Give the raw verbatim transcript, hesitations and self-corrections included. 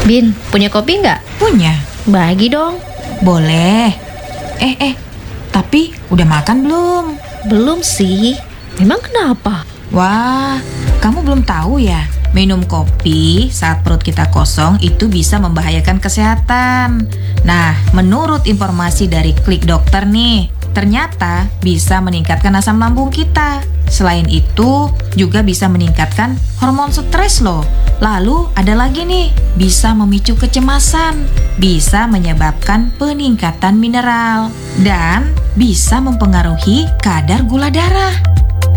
Bin, punya kopi nggak? Punya. Bagi dong. Boleh. Eh, eh, tapi udah makan belum? Belum sih. Memang kenapa? Wah, kamu belum tahu ya? Minum kopi saat perut kita kosong itu bisa membahayakan kesehatan. Nah, menurut informasi dari Klik Dokter nih, ternyata bisa meningkatkan asam lambung kita. Selain itu, juga bisa meningkatkan hormon stres loh. Lalu ada lagi nih, bisa memicu kecemasan, bisa menyebabkan peningkatan mineral, dan bisa mempengaruhi kadar gula darah.